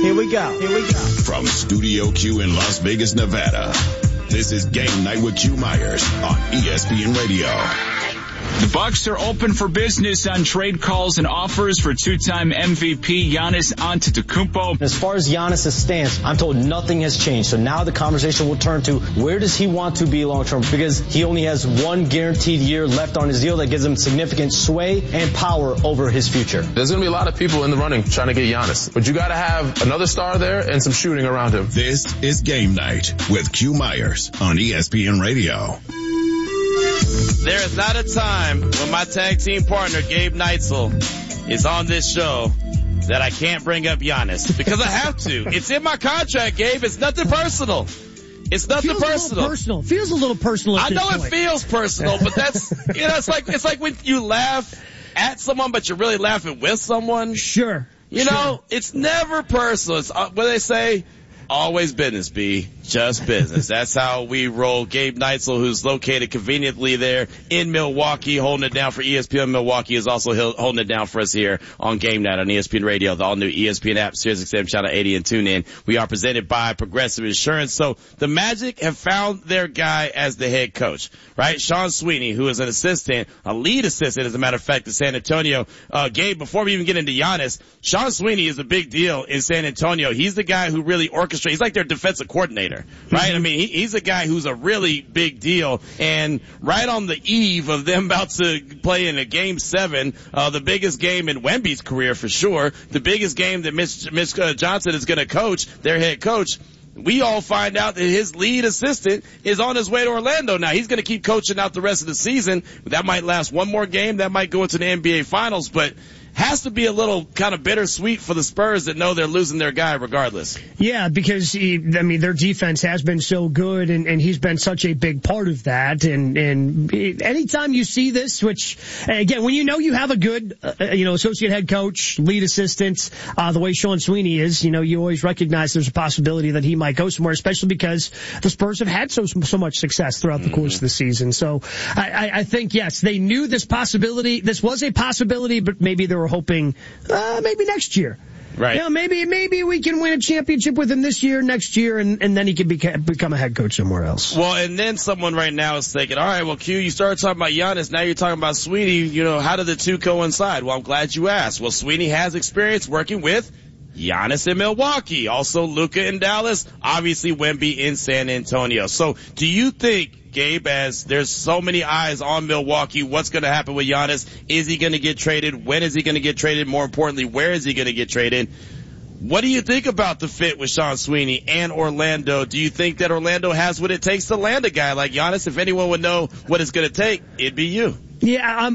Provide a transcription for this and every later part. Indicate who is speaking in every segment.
Speaker 1: Here we go.
Speaker 2: From Studio Q in Las Vegas, Nevada, this is Game Night with Q Myers on ESPN Radio.
Speaker 3: The Bucks are open for business on trade calls and offers for two-time MVP Giannis Antetokounmpo.
Speaker 1: As far as Giannis' stance, I'm told nothing has changed. So now the conversation will turn to where does he want to be long-term? Because he only has one guaranteed year left on his deal that gives him significant sway and power over his future.
Speaker 4: There's going to be a lot of people in the running trying to get Giannis. But you got to have another star there and some shooting around him.
Speaker 2: This is Game Night with Q Myers on ESPN Radio.
Speaker 5: There is not a time when my tag team partner, Gabe Neitzel, is on this show that I can't bring up Giannis. Because I have to. It's in my contract, Gabe. It's nothing personal. It's nothing personal.
Speaker 6: Feels a little personal.
Speaker 5: I know it feels personal, but that's, it's like when you laugh at someone, but you're really laughing with someone.
Speaker 6: Sure.
Speaker 5: You know, it's never personal. It's what they say. Always business, B. Just business. That's how we roll. Gabe Neitzel, who's located conveniently there in Milwaukee, holding it down for ESPN Milwaukee, is also holding it down for us here on Game Night on ESPN Radio, the all-new ESPN app, SiriusXM Channel 80, and TuneIn. We are presented by Progressive Insurance. So the Magic have found their guy as the head coach, right? Sean Sweeney, who is an assistant, a lead assistant, as a matter of fact, to San Antonio. Gabe, before we even get into Giannis, Sean Sweeney is a big deal in San Antonio. He's the guy who really orchestrates. He's like their defensive coordinator. Right? I mean, he's a guy who's a really big deal. And right on the eve of them about to play in a Game 7, the biggest game in Wemby's career for sure, the biggest game that Mitch Johnson is going to coach, their head coach, we all find out that his lead assistant is on his way to Orlando now. He's going to keep coaching out the rest of the season. That might last one more game. That might go into the NBA Finals. But has to be a little kind of bittersweet for the Spurs that know they're losing their guy regardless.
Speaker 6: Yeah, because, their defense has been so good, and he's been such a big part of that. And anytime you see this, which, again, when you have a good, associate head coach, lead assistant, the way Sean Sweeney is, you always recognize there's a possibility that he might go somewhere, especially because the Spurs have had so much success throughout the course of the season. So I think, yes, they knew this was a possibility, but maybe they were hoping maybe next year.
Speaker 5: Right.
Speaker 6: Maybe we can win a championship with him this year, next year, and then he can become a head coach somewhere else.
Speaker 5: Well, and then someone right now is thinking, all right, well, Q, you started talking about Giannis, now you're talking about Sweeney. How do the two coincide? Well, I'm glad you asked. Well, Sweeney has experience working with Giannis in Milwaukee, also Luka in Dallas, obviously Wemby in San Antonio. So do you think, Gabe, as there's so many eyes on Milwaukee, what's going to happen with Giannis? Is he going to get traded? When is he going to get traded? More importantly, where is he going to get traded? What do you think about the fit with Sean Sweeney and Orlando? Do you think that Orlando has what it takes to land a guy like Giannis? If anyone would know what it's going to take, it'd be you.
Speaker 6: Yeah,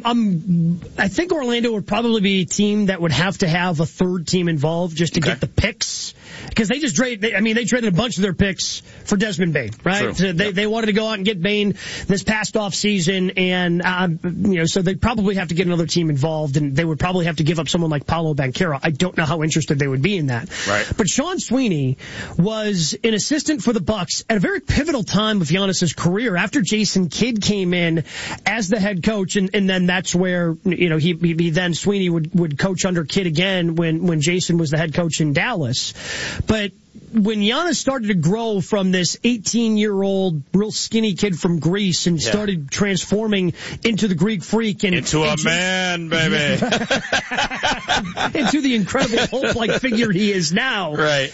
Speaker 6: I think Orlando would probably be a team that would have to have a third team involved just to get the picks. Because they traded a bunch of their picks for Desmond Bane, right? So they wanted to go out and get Bane this past off season, and so they'd probably have to get another team involved, and they would probably have to give up someone like Paolo Banchero. I don't know how interested they would be in that.
Speaker 5: Right.
Speaker 6: But Sean Sweeney was an assistant for the Bucks at a very pivotal time of Giannis's career after Jason Kidd came in as the head coach, and then that's where he then Sweeney would coach under Kidd again when Jason was the head coach in Dallas. But when Giannis started to grow from this 18-year-old, real skinny kid from Greece and started transforming into the Greek freak and
Speaker 5: into a man, baby,
Speaker 6: into the incredible Hulk-like figure he is now.
Speaker 5: Right.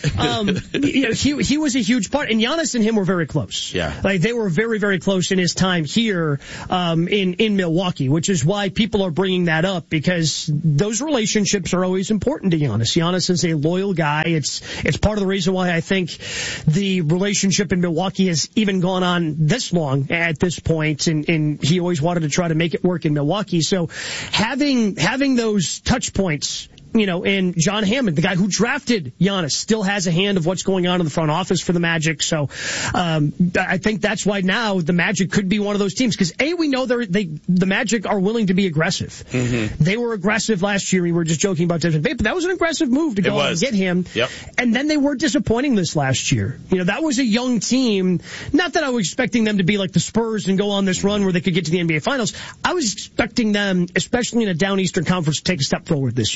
Speaker 6: He was a huge part, and Giannis and him were very close.
Speaker 5: Yeah.
Speaker 6: Like they were very, very close in his time here, in Milwaukee, which is why people are bringing that up, because those relationships are always important to Giannis. Giannis is a loyal guy. It's part of the reason why I think the relationship in Milwaukee has even gone on this long at this point, and he always wanted to try to make it work in Milwaukee. So having those touch points, and John Hammond, the guy who drafted Giannis, still has a hand of what's going on in the front office for the Magic. So I think that's why now the Magic could be one of those teams, because we know the Magic are willing to be aggressive.
Speaker 5: Mm-hmm.
Speaker 6: They were aggressive last year. We were just joking about Desmond Bane, but that was an aggressive move to go out and get him.
Speaker 5: Yep.
Speaker 6: And then they were disappointing this last year. That was a young team. Not that I was expecting them to be like the Spurs and go on this run where they could get to the NBA Finals. I was expecting them, especially in a down Eastern Conference, to take a step forward this year.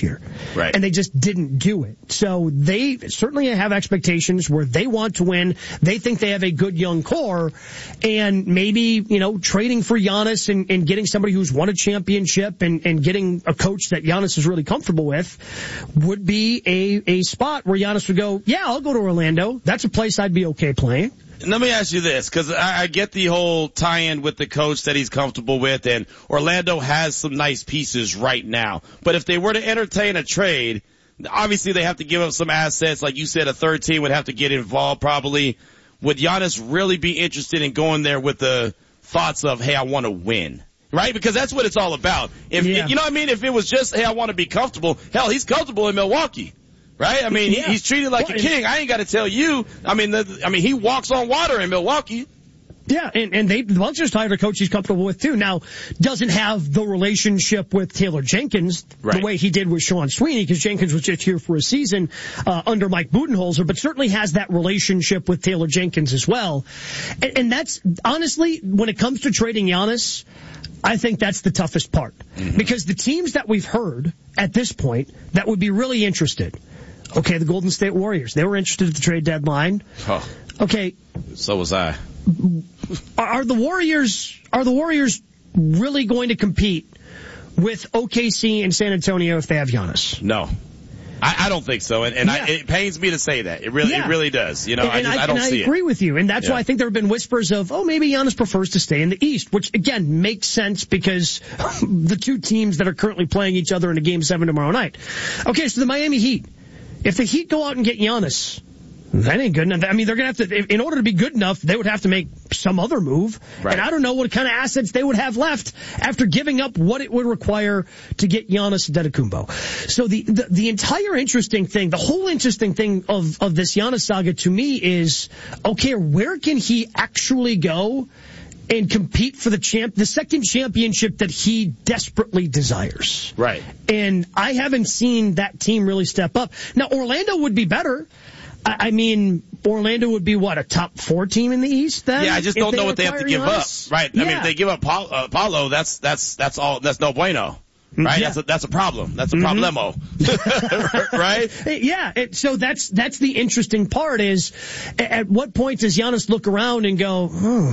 Speaker 5: Right.
Speaker 6: And they just didn't do it. So they certainly have expectations where they want to win. They think they have a good young core, and maybe, trading for Giannis and getting somebody who's won a championship and getting a coach that Giannis is really comfortable with would be a spot where Giannis would go, yeah, I'll go to Orlando. That's a place I'd be okay playing.
Speaker 5: Let me ask you this, because I get the whole tie-in with the coach that he's comfortable with, and Orlando has some nice pieces right now. But if they were to entertain a trade, obviously they have to give up some assets. Like you said, a third team would have to get involved probably. Would Giannis really be interested in going there with the thoughts of, hey, I want to win? Right? Because that's what it's all about. You know what I mean? If it was just, hey, I want to be comfortable, hell, he's comfortable in Milwaukee. Right? I mean, he's treated like a king. I ain't got to tell you. I mean, he walks on water in Milwaukee.
Speaker 6: Yeah, and the Bucks just hired a coach he's comfortable with too. Now, doesn't have the relationship with Taylor Jenkins the way he did with Sean Sweeney, because Jenkins was just here for a season under Mike Budenholzer, but certainly has that relationship with Taylor Jenkins as well. And that's, honestly, when it comes to trading Giannis, I think that's the toughest part. Mm-hmm. Because the teams that we've heard at this point that would be really interested, okay, the Golden State Warriors, they were interested at the trade deadline.
Speaker 5: Oh.
Speaker 6: Okay.
Speaker 5: So was I.
Speaker 6: Are the Warriors really going to compete with OKC and San Antonio if they have Giannis?
Speaker 5: No. I don't think so, and it pains me to say that. It really does. I don't see it.
Speaker 6: I agree with you, and that's why I think there have been whispers of, maybe Giannis prefers to stay in the East, which again makes sense because the two teams that are currently playing each other in a Game 7 tomorrow night. Okay, so the Miami Heat, if the Heat go out and get Giannis, that ain't good enough. I mean, they're going to have to, in order to be good enough, they would have to make some other move. Right. And I don't know what kind of assets they would have left after giving up what it would require to get Giannis Antetokounmpo. So the entire interesting thing, the whole interesting thing of this Giannis saga to me is, okay, where can he actually go and compete for the second championship that he desperately desires?
Speaker 5: Right.
Speaker 6: And I haven't seen that team really step up. Now, Orlando would be better. I mean, Orlando would be a top 4 team in the East then?
Speaker 5: Yeah, I just don't know what they have to give up. Right. Yeah. I mean, if they give up Paulo, that's no bueno. Right? Yeah. That's a problem. That's a problemo. Right?
Speaker 6: Yeah. So that's the interesting part is, at what point does Giannis look around and go,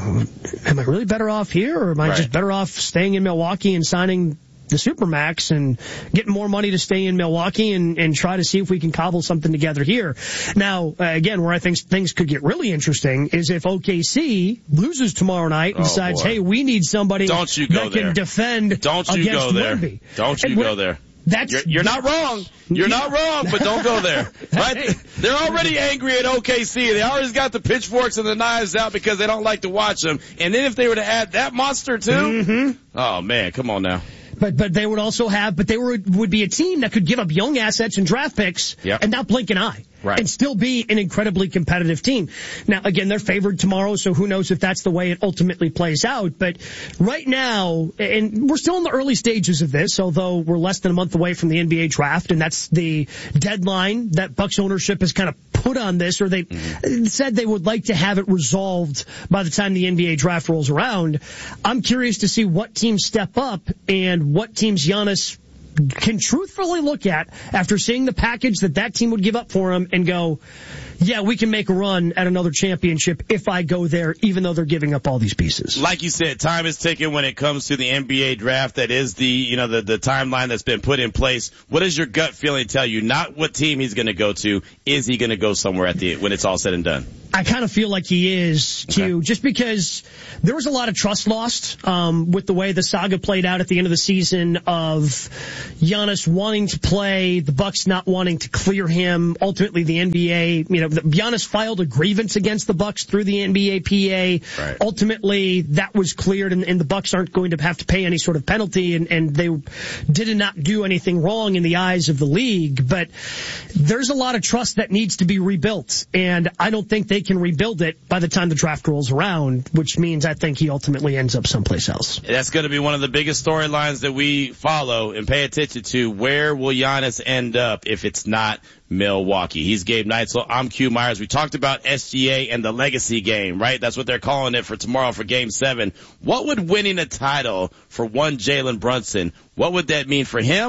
Speaker 6: am I really better off here, or am I just better off staying in Milwaukee and signing the Supermax and getting more money to stay in Milwaukee and try to see if we can cobble something together here? Now, again, where I think things could get really interesting is if OKC loses tomorrow night and decides, hey, we need somebody that can defend against Wemby.
Speaker 5: Don't you go there. You're not wrong. You're not wrong, but don't go there. Right? They're already angry at OKC. They already got the pitchforks and the knives out because they don't like to watch them. And then if they were to add that monster too, oh man, come on now.
Speaker 6: But they would also would be a team that could give up young assets and draft picks and not blink an eye. Right. And still be an incredibly competitive team. Now, again, they're favored tomorrow, so who knows if that's the way it ultimately plays out. But right now, and we're still in the early stages of this, although we're less than a month away from the NBA draft, and that's the deadline that Bucks ownership has kind of put on this, or they said they would like to have it resolved by the time the NBA draft rolls around. I'm curious to see what teams step up and what teams Giannis can truthfully look at after seeing the package that team would give up for him and go, yeah, we can make a run at another championship if I go there, even though they're giving up all these pieces.
Speaker 5: Like you said, time is ticking when it comes to the NBA draft. That is the timeline that's been put in place. What does your gut feeling tell you? Not what team he's going to go to. Is he going to go somewhere when it's all said and done?
Speaker 6: I kind of feel like he is, Q, just because there was a lot of trust lost with the way the saga played out at the end of the season of Giannis wanting to play, the Bucks not wanting to clear him. Ultimately, the NBA, Giannis filed a grievance against the Bucks through the NBA PA. Right. Ultimately, that was cleared, and the Bucks aren't going to have to pay any sort of penalty, and they did not do anything wrong in the eyes of the league. But there's a lot of trust that needs to be rebuilt, and I don't think they can rebuild it by the time the draft rolls around, which means I think he ultimately ends up someplace else.
Speaker 5: That's going to be one of the biggest storylines that we follow and pay attention to. Where will Giannis end up if it's not Milwaukee? He's Gabe Neitzel. I'm Q Myers. We talked about SGA and the legacy game, right? That's what they're calling it for tomorrow for Game 7. What would winning a title for one Jalen Brunson, what would that mean for him?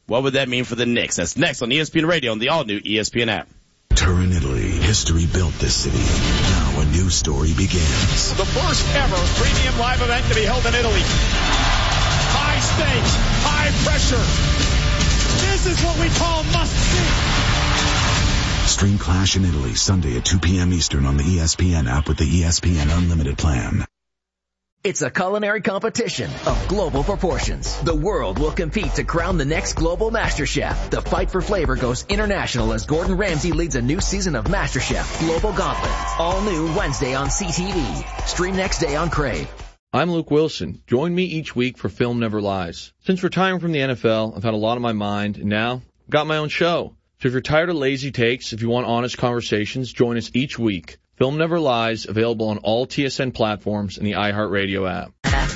Speaker 5: what would that mean for the Knicks? That's next on ESPN Radio and the all-new ESPN app.
Speaker 2: Turin, Italy. History built this city. Now a new story begins.
Speaker 7: The first ever premium live event to be held in Italy. High stakes, high pressure. This is what we call must-see.
Speaker 2: Stream Clash in Italy Sunday at 2 p.m. Eastern on the ESPN app with the ESPN Unlimited plan.
Speaker 8: It's a culinary competition of global proportions. The world will compete to crown the next global Master Chef. The fight for flavor goes international as Gordon Ramsay leads a new season of Master Chef Global Gauntlet. All new Wednesday on CTV. Stream next day on Crave.
Speaker 9: I'm Luke Wilson. Join me each week for Film Never Lies. Since retiring from the NFL, I've had a lot on my mind, and now I've got my own show. So if you're tired of lazy takes, if you want honest conversations, join us each week. Film Never Lies, available on all TSN platforms and the iHeartRadio app.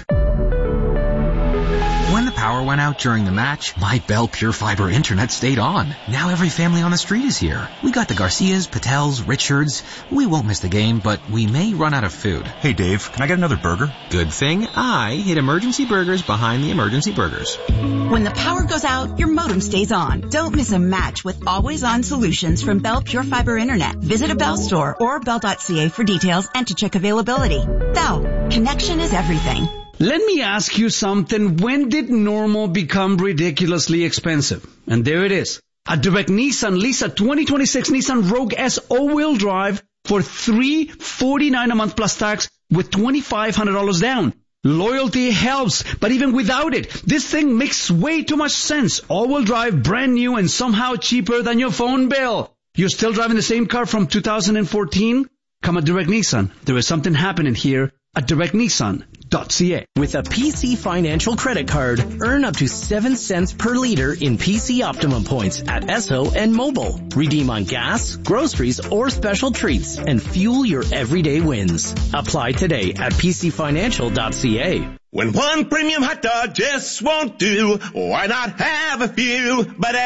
Speaker 10: When the power went out during the match, my Bell Pure Fiber internet stayed on. Now every family on the street is here. We got the Garcias, Patels, Richards. We won't miss the game, but we may run out of food.
Speaker 11: Hey Dave, can I get another burger?
Speaker 10: Good thing I hid Emergency Burgers behind the Emergency Burgers.
Speaker 12: When the power goes out, your modem stays on. Don't miss a match with always-on solutions from Bell Pure Fiber Internet. Visit a Bell store or bell.ca for details and to check availability. Bell, connection is everything.
Speaker 13: Let me ask you something. When did normal become ridiculously expensive? And there it is. At Direct Nissan, lease a 2026 Nissan Rogue S all-wheel drive for $349 a month plus tax with $2,500 down. Loyalty helps, but even without it, this thing makes way too much sense. All-wheel drive, brand new, and somehow cheaper than your phone bill. You're still driving the same car from 2014? Come at Direct Nissan. There is something happening here at directnissan.ca.
Speaker 14: With a PC Financial credit card, earn up to 7 cents per liter in PC Optimum points at Esso and Mobile. Redeem on gas, groceries, or special treats and fuel your everyday wins. Apply today at pcfinancial.ca.
Speaker 15: When one premium hot dog just won't do, why not have a few?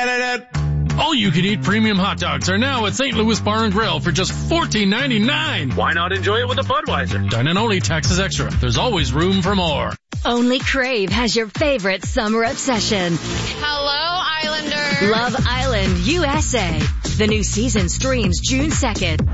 Speaker 16: All you can eat premium hot dogs are now at St. Louis Bar and Grill for just $14.99.
Speaker 17: Why not enjoy it with a Budweiser?
Speaker 16: Dine-in only, taxes extra. There's always room for more.
Speaker 18: Only Crave has your favorite summer obsession.
Speaker 19: Hello, Islander.
Speaker 18: Love Island, USA. The new season streams June 2nd.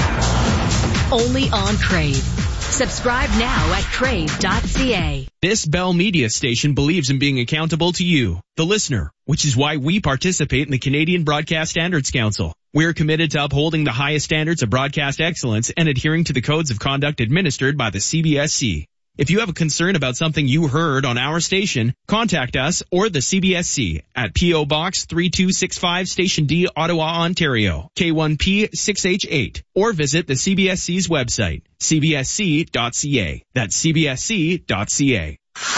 Speaker 18: Only on Crave. Subscribe now at crave.ca.
Speaker 20: This Bell Media station believes in being accountable to you, the listener, which is why we participate in the Canadian Broadcast Standards Council. We're committed to upholding the highest standards of broadcast excellence and adhering to the codes of conduct administered by the CBSC. If you have a concern about something you heard on our station, contact us or the CBSC at P.O. Box 3265 Station D, Ottawa, Ontario, K1P 6H8, or visit the CBSC's website, cbsc.ca. That's cbsc.ca.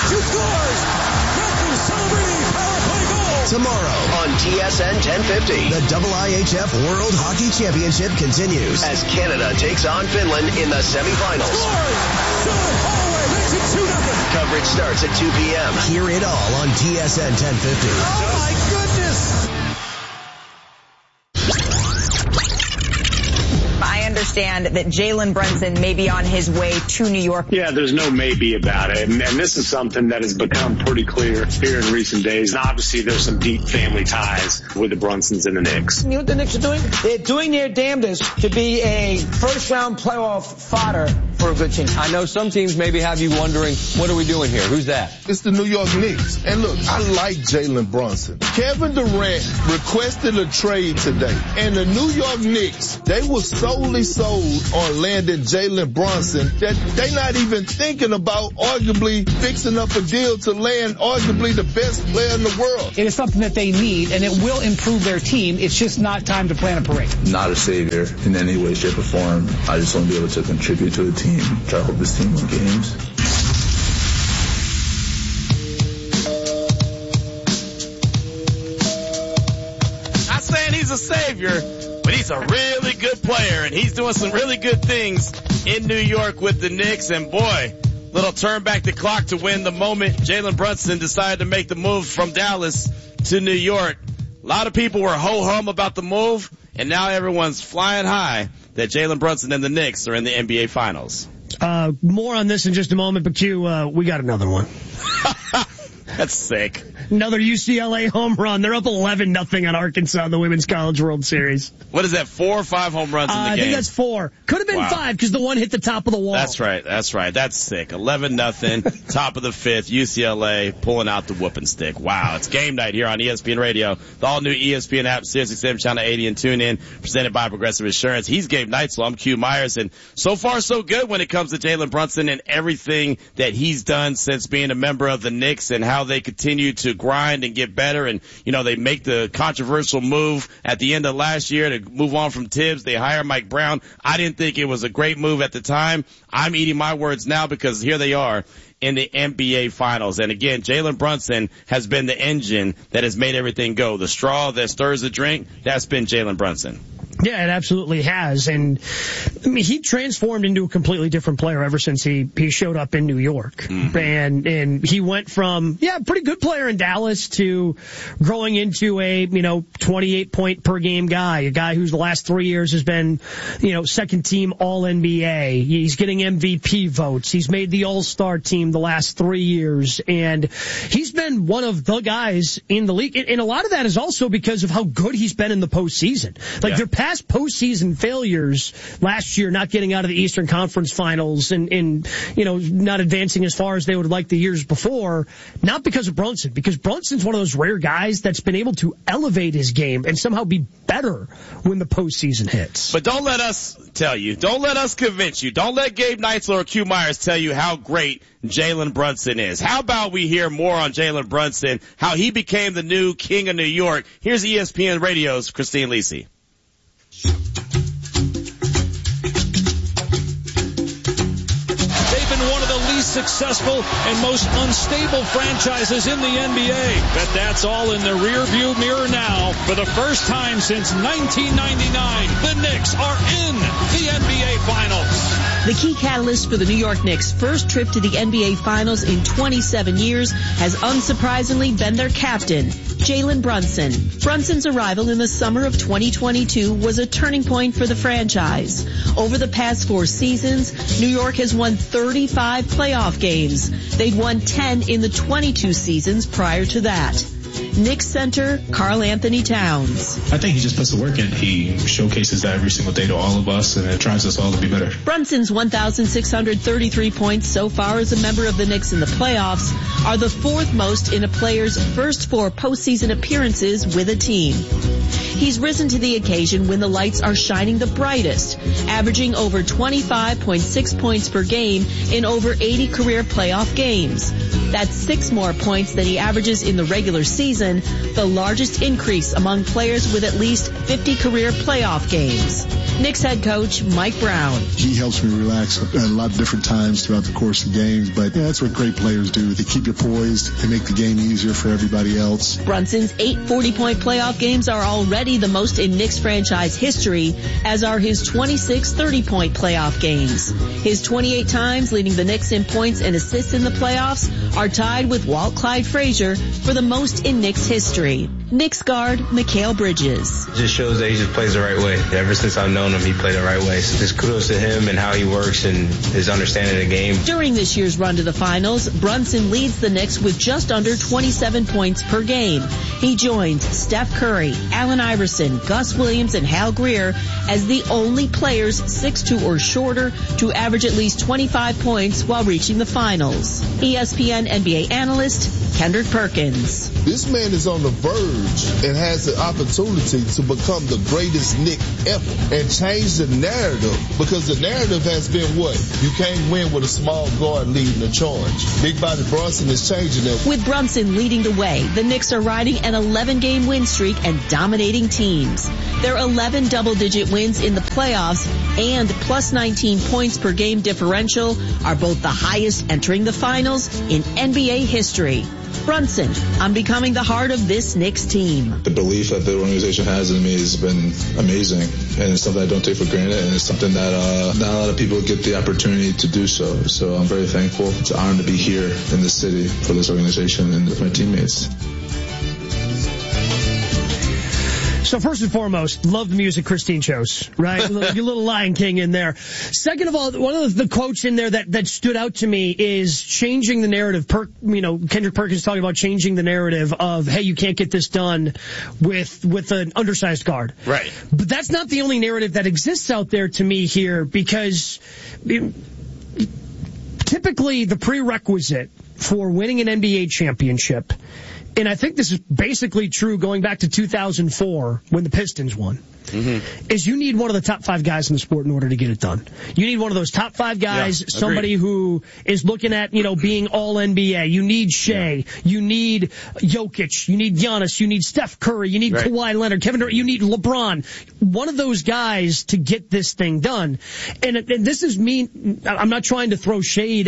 Speaker 21: Tomorrow on TSN 1050, the IIHF World Hockey Championship continues as Canada takes on Finland in the semifinals. Coverage starts at 2 p.m. Hear it all on TSN 1050.
Speaker 22: Oh my goodness!
Speaker 23: I understand that Jalen Brunson may be on his way to New York.
Speaker 24: Yeah, there's no maybe about it. And this is something that has become pretty clear here in recent days. And obviously, there's some deep family ties with the Brunsons and the Knicks.
Speaker 25: You know what the Knicks are doing? They're doing their damnedest to be a first-round playoff fodder for a good team.
Speaker 26: I know some teams maybe have you wondering, what are we doing here? Who's that?
Speaker 27: It's the New York Knicks. And look, I like Jalen Brunson. Kevin Durant requested a trade today. And the New York Knicks, they were solely sold on landing Jalen Brunson that they not even thinking about arguably fixing up a deal to land arguably the best player in the world.
Speaker 28: It is something that they need, and it will improve their team. It's just not time to plan a parade.
Speaker 29: Not a savior in any way, shape, or form. I just want to be able to contribute to the team, try to help this team win games.
Speaker 5: Not saying he's a savior, but he's a really good player, and he's doing some really good things in New York with the Knicks. And boy, little turn back the clock to win the moment Jalen Brunson decided to make the move from Dallas to New York. A lot of people were ho-hum about the move, and now everyone's flying high that Jalen Brunson and the Knicks are in the NBA Finals.
Speaker 6: More on this in just a moment, but we got another one.
Speaker 5: That's sick.
Speaker 6: Another UCLA home run. They're up 11-0 on Arkansas in the Women's College World Series.
Speaker 5: What is that, 4 or 5 home runs in the game?
Speaker 6: I think that's 4. Could have been 5 because the one hit the top of the wall.
Speaker 5: That's right. That's sick. 11-0, top of the 5th, UCLA pulling out the whooping stick. Wow, it's game night here on ESPN Radio. The all-new ESPN app, SiriusXM Channel 80 and TuneIn, presented by Progressive Insurance. He's Gabe Neitzel. I'm Q Myers, and so far so good when it comes to Jalen Brunson and everything that he's done since being a member of the Knicks and how they continue to grind and get better. And, they make the controversial move at the end of last year to move on from Tibbs. They hire Mike Brown. I didn't think it was a great move at the time. I'm eating my words now because here they are in the NBA Finals. And again, Jalen Brunson has been the engine that has made everything go. The straw that stirs the drink, that's been Jalen Brunson.
Speaker 6: Yeah, it absolutely has. And he transformed into a completely different player ever since he showed up in New York. Mm-hmm. And he went from, pretty good player in Dallas to growing into a, 28 point per game guy, a guy who's the last 3 years has been, second team All NBA. He's getting MVP votes. He's made the All-Star team the last 3 years. And he's been one of the guys in the league. And a lot of that is also because of how good he's been in the postseason. Their past postseason failures last year, not getting out of the Eastern Conference Finals and not advancing as far as they would like the years before, not because of Brunson, because Brunson's one of those rare guys that's been able to elevate his game and somehow be better when the postseason hits.
Speaker 5: But don't let us tell you, don't let us convince you, don't let Gabe Neitzel or Q Myers tell you how great Jalen Brunson is. How about we hear more on Jalen Brunson, how he became the new king of New York? Here's ESPN Radio's Christine Lisi.
Speaker 1: They've been one of the least successful and most unstable franchises in the NBA. But that's all in the rearview mirror now. For the first time since 1999, the Knicks are in the NBA Finals.
Speaker 2: The key catalyst for the New York Knicks' first trip to the NBA Finals in 27 years has unsurprisingly been their captain, Jalen Brunson. Brunson's arrival in the summer of 2022 was a turning point for the franchise. Over the past 4 seasons, New York has won 35 playoff games. They'd won 10 in the 22 seasons prior to that. Knicks center Karl Anthony Towns.
Speaker 3: I think he just puts the work in. He showcases that every single day to all of us, and it drives us all to be better.
Speaker 2: Brunson's 1,633 points so far as a member of the Knicks in the playoffs are the 4th most in a player's first 4 postseason appearances with a team. He's risen to the occasion when the lights are shining the brightest, averaging over 25.6 points per game in over 80 career playoff games. That's 6 more points than he averages in the regular season, the largest increase among players with at least 50 career playoff games. Knicks head coach Mike Brown.
Speaker 4: He helps me relax at a lot of different times throughout the course of games, but that's what great players do. They keep you poised. They make the game easier for everybody else.
Speaker 2: Brunson's 8 40-point playoff games are already the most in Knicks franchise history, as are his 26 30-point playoff games. His 28 times leading the Knicks in points and assists in the playoffs are tied with Walt Clyde Frazier for the most in Knicks history. Knicks guard Mikal Bridges.
Speaker 7: It just shows that he just plays the right way. Ever since I've known him, he played the right way. So just kudos to him and how he works and his understanding of the game.
Speaker 2: During this year's run to the finals, Brunson leads the Knicks with just under 27 points per game. He joins Steph Curry, Allen Iverson, Gus Williams, and Hal Greer as the only players 6'2" or shorter to average at least 25 points while reaching the finals. ESPN NBA analyst Kendrick Perkins.
Speaker 27: This man is on the verge and has the opportunity to become the greatest Knick ever and change the narrative, because the narrative has been what? You can't win with a small guard leading the charge. Big body Brunson is changing them.
Speaker 2: With Brunson leading the way, the Knicks are riding an 11-game win streak and dominating teams. Their 11 double-digit wins in the playoffs and plus 19 points per game differential are both the highest entering the finals in NBA history. Brunson on becoming the heart of this Knicks team.
Speaker 29: The belief that the organization has in me has been amazing, and it's something I don't take for granted, and it's something that not a lot of people get the opportunity to do so. So I'm very thankful. It's an honor to be here in this city for this organization and with my teammates.
Speaker 6: So first and foremost, love the music Christine chose, right? Your little Lion King in there. Second of all, one of the quotes in there that stood out to me is changing the narrative. Kendrick Perkins talking about changing the narrative of, hey, you can't get this done with an undersized guard.
Speaker 5: Right.
Speaker 6: But that's not the only narrative that exists out there to me here, because typically the prerequisite for winning an NBA championship, and I think this is basically true going back to 2004 when the Pistons won, is you need one of the top 5 guys in the sport in order to get it done. You need one of those top 5 guys, somebody who is looking at, being all NBA. You need Shea. You need Jokic. You need Giannis. You need Steph Curry. You need Kawhi Leonard, Kevin Durant. You need LeBron. One of those guys to get this thing done. And this is me. I'm not trying to throw shade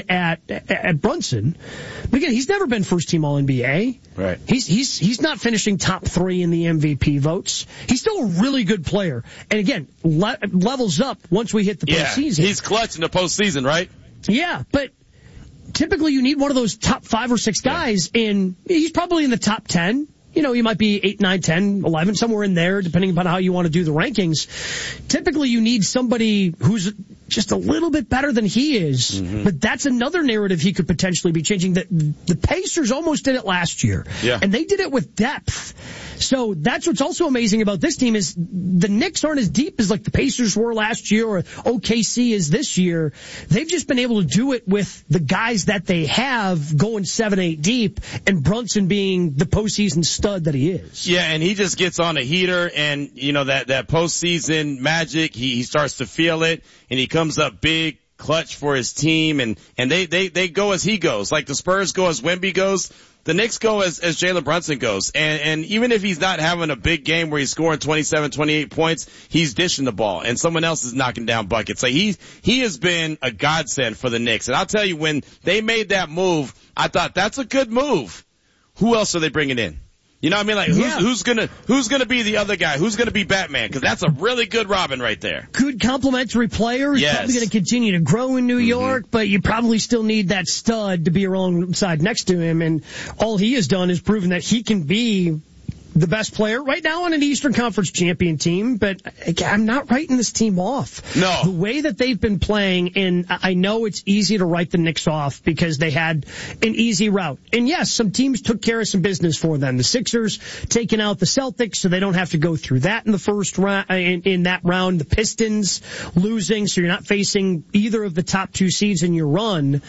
Speaker 6: at Brunson. But again, he's never been first team all NBA.
Speaker 5: Right.
Speaker 6: He's not finishing top 3 in the MVP votes. He's still a really good player. And again, levels up once we hit the postseason.
Speaker 5: He's clutch in the postseason, right?
Speaker 6: Yeah, but typically you need one of those top 5 or 6 guys, and he's probably in the top 10. You might be 8, 9, 10, 11, somewhere in there, depending upon how you want to do the rankings. Typically you need somebody who's just a little bit better than he is. But that's another narrative he could potentially be changing. The Pacers almost did it last year.
Speaker 5: Yeah.
Speaker 6: And they did it with depth. So that's what's also amazing about this team is the Knicks aren't as deep as like the Pacers were last year or OKC is this year. They've just been able to do it with the guys that they have going 7, 8 deep, and Brunson being the postseason stud that he is.
Speaker 5: Yeah, and he just gets on a heater, and that postseason magic, he starts to feel it, and he comes up big, clutch for his team, and they go as he goes. Like the Spurs go as Wemby goes. The Knicks go as Jalen Brunson goes. And even if he's not having a big game where he's scoring 27, 28 points, he's dishing the ball and someone else is knocking down buckets. So he has been a godsend for the Knicks. And I'll tell you, when they made that move, I thought that's a good move. Who else are they bringing in? You know what I mean? Like, who's gonna be the other guy? Who's gonna be Batman? Because that's a really good Robin right there.
Speaker 6: Good complementary player. He's probably gonna continue to grow in New York, but you probably still need that stud to be alongside next to him. And all he has done is proven that he can be the best player right now on an Eastern Conference champion team, but I'm not writing this team off.
Speaker 5: No.
Speaker 6: The way that they've been playing, and I know it's easy to write the Knicks off because they had an easy route. And yes, some teams took care of some business for them. The Sixers taking out the Celtics so they don't have to go through that in the first round, in that round. The Pistons losing, so you're not facing either of the top 2 seeds in your run.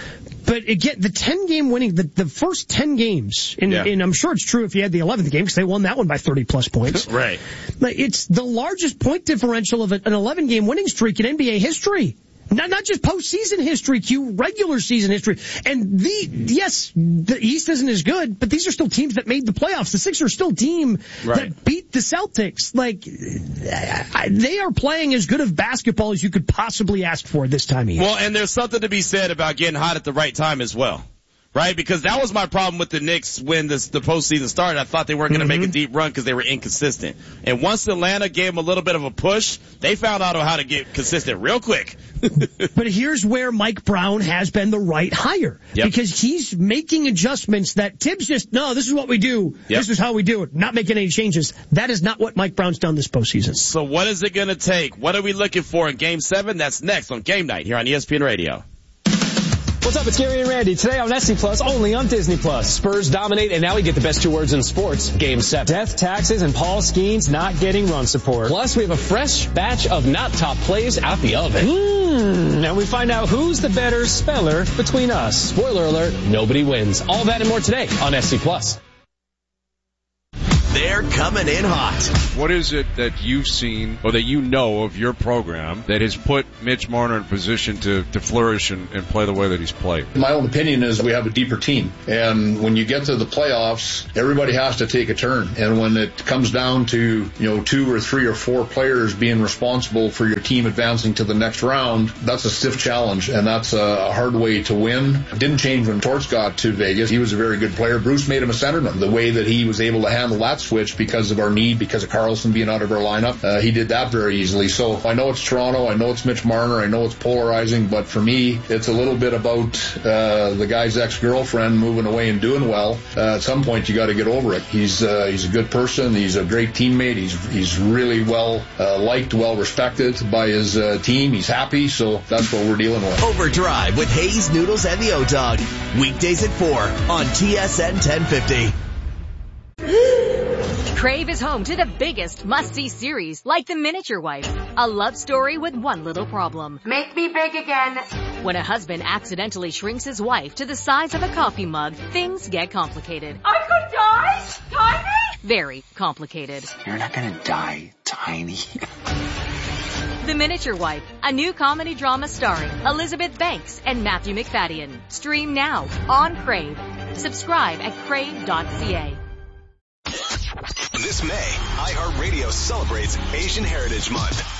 Speaker 6: But again, the 10-game winning, the first 10 games, and I'm sure it's true if you had the 11th game because they won that one by 30-plus points.
Speaker 5: Right.
Speaker 6: It's the largest point differential of an 11-game winning streak in NBA history. Not just postseason history, regular season history. And the East isn't as good, but these are still teams that made the playoffs. The Sixers are still a team that beat the Celtics. They are playing as good of basketball as you could possibly ask for this time of year.
Speaker 5: Well, and there's something to be said about getting hot at the right time as well. Right? Because that was my problem with the Knicks when the postseason started. I thought they weren't going to make a deep run because they were inconsistent. And once Atlanta gave them a little bit of a push, they found out how to get consistent real quick.
Speaker 6: But here's where Mike Brown has been the right hire. Yep. Because he's making adjustments that Tibbs this is what we do. Yep. This is how we do it. Not making any changes. That is not what Mike Brown's done this postseason.
Speaker 5: So what is it going to take? What are we looking for in Game 7? That's next on Game Night here on ESPN Radio.
Speaker 8: What's up? It's Gary and Randy. Today on SC Plus, only on Disney Plus. Spurs dominate, and now we get the best 2 words in sports. Game 7. Death, taxes, and Paul Skeens not getting run support. Plus, we have a fresh batch of not top plays out the oven. And we find out who's the better speller between us. Spoiler alert, nobody wins. All that and more today on SC Plus.
Speaker 21: They're coming in hot.
Speaker 9: What is it that you've seen or that you know of your program that has put Mitch Marner in a position to flourish and play the way that he's played?
Speaker 10: My own opinion is we have a deeper team. And when you get to the playoffs, everybody has to take a turn. And when it comes down to, 2 or 3 or 4 players being responsible for your team advancing to the next round, that's a stiff challenge. And that's a hard way to win. It didn't change when Torts got to Vegas. He was a very good player. Bruce made him a centerman. The way that he was able to handle that switch because of our need, because of Carlson being out of our lineup. He did that very easily. So I know it's Toronto, I know it's Mitch Marner, I know it's polarizing, but for me, it's a little bit about the guy's ex-girlfriend moving away and doing well. At some point, you got to get over it. He's a good person. He's a great teammate. He's really well liked, well respected by his team. He's happy, so that's what we're dealing with.
Speaker 21: Overdrive with Hayes, Noodles, and the O-Dog. Weekdays at 4 on TSN 1050.
Speaker 11: Crave is home to the biggest must-see series, like The Miniature Wife, a love story with one little problem.
Speaker 12: Make me big again.
Speaker 11: When a husband accidentally shrinks his wife to the size of a coffee mug, things get complicated.
Speaker 12: I could die? Tiny?
Speaker 11: Very complicated.
Speaker 13: You're not gonna die, Tiny.
Speaker 11: The Miniature Wife, a new comedy drama starring Elizabeth Banks and Matthew McFadden. Stream now on Crave. Subscribe at crave.ca.
Speaker 21: This May, iHeartRadio celebrates Asian Heritage Month.